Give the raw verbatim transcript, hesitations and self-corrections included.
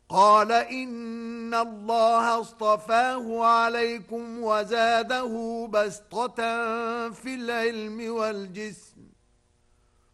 قال إن الله اصطفاه عليكم وزاده بسطة في العلم والجسم